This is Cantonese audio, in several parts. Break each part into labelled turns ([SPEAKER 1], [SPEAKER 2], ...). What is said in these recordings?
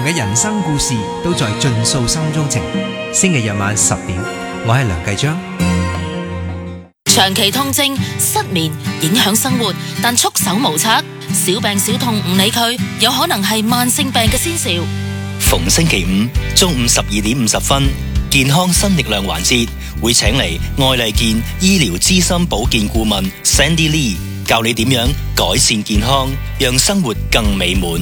[SPEAKER 1] 嘅人生故事都在盡訴心中情。星期日晚10點，我係梁繼章。
[SPEAKER 2] 長期痛症、失眠影響生活，但束手無策，小病小痛唔理佢，有可能係慢性病嘅先兆。
[SPEAKER 3] 逢星期五中午12:50，健康新力量環節會請嚟愛麗健醫療資深保健顧問 Sandy Lee 教你點樣改善健康，讓生活更美滿。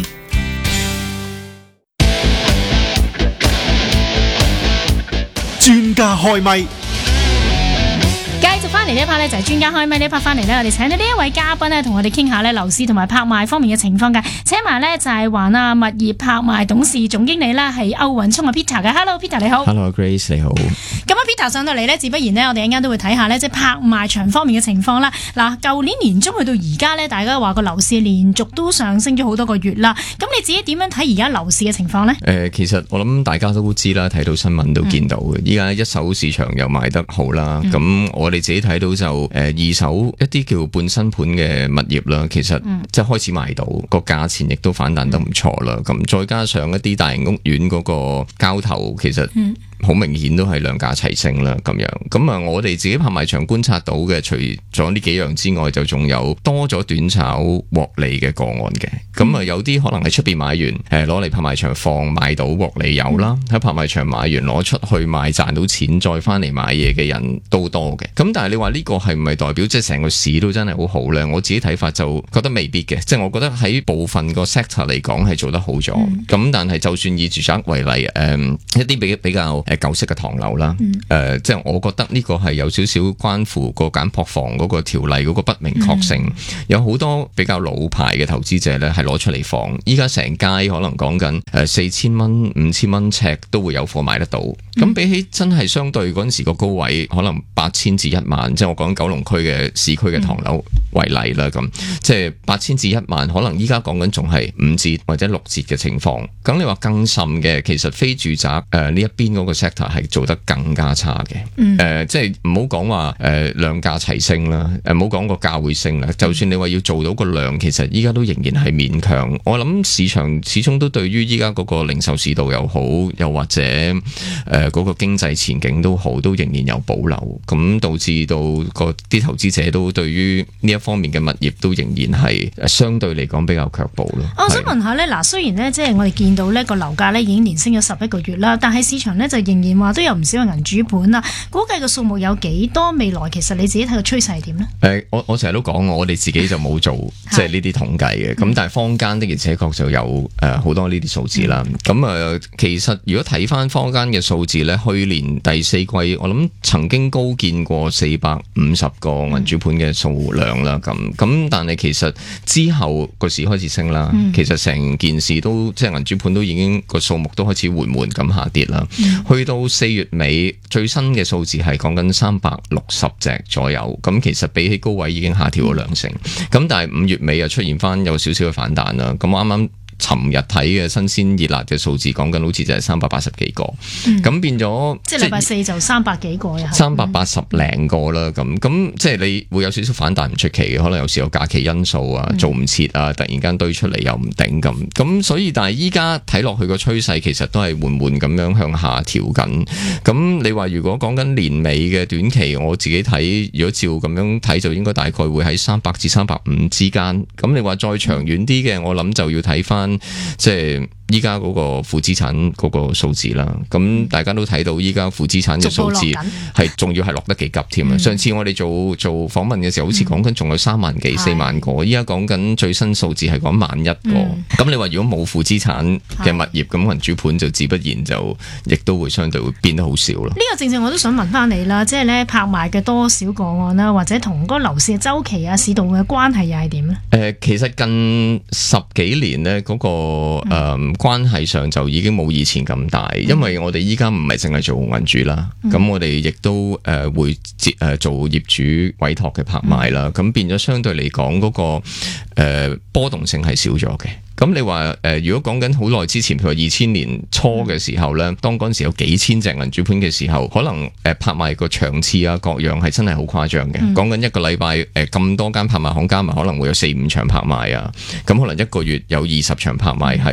[SPEAKER 4] 專家開咪。
[SPEAKER 5] 繼續翻嚟呢一 part 咧，就係專家開咪呢一 part 翻嚟咧，我哋請到呢一位嘉賓咧，同我哋傾下咧樓市同埋拍賣方面嘅情況嘅。請埋咧就係華納物業拍賣董事總經理啦，係歐雲聰嘅 Peter 嘅。Hello Peter 你好。
[SPEAKER 6] Hello Grace 你好。
[SPEAKER 5] 咁啊 Peter 上到嚟咧，自不然咧，我哋一陣間都會睇下咧，即係拍賣場方面嘅情況啦。嗱，舊年年中去到而家咧，大家話個樓市連續都上升咗好多個月啦。咁你自己點樣睇而家樓市嘅情況咧？
[SPEAKER 6] 其實我諗大家都知啦，睇到新聞都見到嘅。依家一手市場又賣得好啦，咁我哋自己睇到就二手一啲叫半新盤嘅物業啦，其實即係開始賣到個價錢，亦都反彈得唔錯啦。咁再加上一啲大型屋苑嗰個交投，其實好明顯都係兩價齊升啦，咁樣。咁啊，我哋自己拍賣場觀察到嘅，除咗呢幾樣之外，就仲有多咗短炒獲利嘅個案嘅。咁啊，有啲可能喺出邊買完，攞嚟拍賣場放買到獲利有啦，喺拍賣場買完攞出去賣賺到錢，再翻嚟買嘢嘅人都多嘅。咁但係你話呢個係唔係代表即係成個市都真係好好呢？我自己睇法就覺得未必嘅，即係我覺得喺部分個 sector 嚟講係做得好咗。咁但係就算以住宅為例，一啲比較舊式嘅唐樓啦，即係我覺得呢個係有少少關乎個簡樸房嗰個條例嗰個不明確性，有好多比較老牌嘅投資者呢係攞出嚟放，依家成街可能講緊4000蚊、5000蚊尺都會有貨買得到。咁比起真係相對嗰陣時個高位，可能8000至1萬，即係我講九龍區嘅市區嘅唐樓為例啦，咁即係8000至1萬，可能依家講緊仲係5折或者6折嘅情況。咁你話更甚嘅，其實非住宅呢一邊嗰個 sector 係做得更加差嘅。即係唔好講話兩價齊升啦，唔好講個價會升啦。就算你話要做到個量，其實依家都仍然係勉強。我諗市場始終都對於依家嗰個零售市道又好，又或者嗰個經濟前景都好，都仍然有保留。咁導致到啲投資者都對於呢一方面嘅物業都仍然係相對嚟講比較卻步咯。
[SPEAKER 5] 我想問下咧，嗱，雖然咧即係我哋見到呢個樓價咧已經連升咗11個月啦，但係市場咧就仍然話都有唔少嘅銀主盤啦。估計個數目有幾多？未來其實你自己睇個趨勢係點咧？
[SPEAKER 6] 我成日都講，我哋自己就冇做即係呢啲統計嘅。咁但係坊間的而且確就有好多呢啲數字啦。咁其實如果睇翻坊間嘅數字咧，去年第4季我諗曾經高見過450個銀主盤嘅數量啦。咁但係其實之後個市開始升啦，其實成件事都即係銀主盤都已經個數目都開始緩緩咁下跌啦。去到4月尾最新嘅數字係講緊360隻左右，咁其實比起高位已經下調咗2成。咁但係5月尾又出現翻有少少嘅反彈啦。咁啱啱尋日睇嘅新鮮熱辣嘅數字講緊好似就係380幾個，咁變咗
[SPEAKER 5] 即係禮拜4就300幾個呀
[SPEAKER 6] ，380零個啦。咁即係你會有少少反彈唔出奇嘅，可能有時有假期因素啊，做唔切啊，突然間堆出嚟又唔頂咁所以但係依家睇落去個趨勢其實都係緩緩咁樣向下調緊。咁你話如果講緊年尾嘅短期，我自己睇如果照咁樣睇就應該大概會喺300至350之間。咁你話再長遠啲嘅，我諗就要睇翻即係依家嗰個負資產嗰個數字啦。咁大家都睇到依家負資產嘅數字係仲要係落得幾急添。上次我哋做訪問嘅時候，好似講緊仲有3萬幾4萬個，依家講緊最新數字係講11000個。咁你話如果冇負資產嘅物業，咁銀主盤就自不然就亦都會相對會變得好少咯。
[SPEAKER 5] 呢個正正我都想問翻你啦，即係咧拍賣嘅多少個案啦，或者同嗰個樓市嘅周期啊、市道嘅關係又係點咧？
[SPEAKER 6] 其實近10幾年咧嗰個關係上就已經冇以前咁大，因為我哋依家唔係淨係做銀主啦，咁我哋亦都會做業主委託嘅拍賣啦，咁變咗相對嚟講嗰個波動性係少咗嘅。咁你話如果講緊好耐之前，譬如2000年初嘅時候咧，當嗰陣時有幾千隻銀主盤嘅時候，可能拍賣個場次啊各樣係真係好誇張嘅。講緊一個禮拜咁多間拍賣行加埋可能會有4-5場拍賣啊，咁可能一個月有20場拍賣係